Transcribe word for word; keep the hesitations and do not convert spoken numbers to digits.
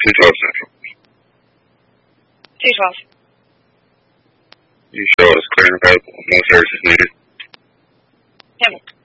two twelve Central. two twelve. You show us clear and available. No services needed. Yep.